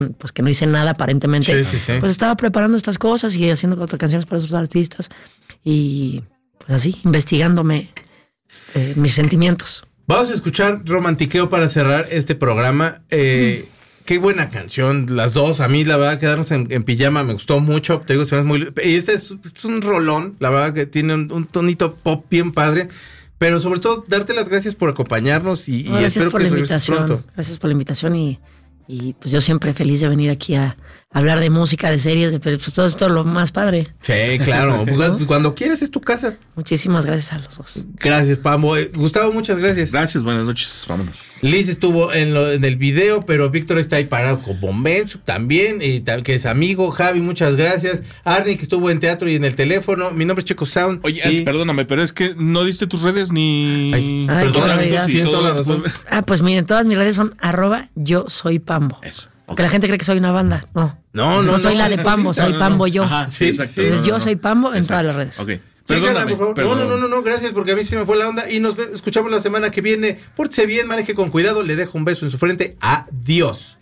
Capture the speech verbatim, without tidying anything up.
pues que no hice nada aparentemente. Sí, sí, sí. Pues estaba preparando estas cosas y haciendo otras canciones para otros artistas. Y pues así, investigándome eh, mis sentimientos. Vamos a escuchar Romantiqueo para cerrar este programa. Eh, mm. Qué buena canción, las dos. A mí, la verdad, quedarnos en, en pijama me gustó mucho. Te digo, se me hace muy... Y este es, es un rolón, la verdad, que tiene un, un tonito pop bien padre. Pero sobre todo, darte las gracias por acompañarnos y, no, y espero por que la regreses invitación. pronto. Gracias por la invitación y, y pues yo siempre feliz de venir aquí a hablar de música, de series, de pues todo esto lo más padre. Sí, claro. ¿No? Cuando quieras es tu casa. Muchísimas gracias a los dos. Gracias, Pambo. Eh, Gustavo, muchas gracias. Gracias, buenas noches. Vámonos. Liz estuvo en, lo, en el video, pero Víctor está ahí parado con Bombenzo también, y, que es amigo. Javi, muchas gracias. Arnie, que estuvo en teatro y en el teléfono. Mi nombre es Checo Sound. Oye, y... perdóname, pero es que no diste tus redes ni... Ay, Ay, perdóname, qué sí, tienes toda la razón. Ah, pues miren, todas mis redes son arroba yo soy Pambo. Eso. Porque la gente cree que soy una banda. No. No, no, No, no soy no, la de Pambo, soy no, Pambo no. yo. Ajá, sí, exacto. Entonces No, no, yo no. soy Pambo en Exacto. todas las redes. Ok. Síganla, Perdóname, por favor. perdóname. No, no, no, no, gracias, porque a mí se me fue la onda. Y nos ve- escuchamos la semana que viene. Pórtese bien, maneje con cuidado. Le dejo un beso en su frente. Adiós.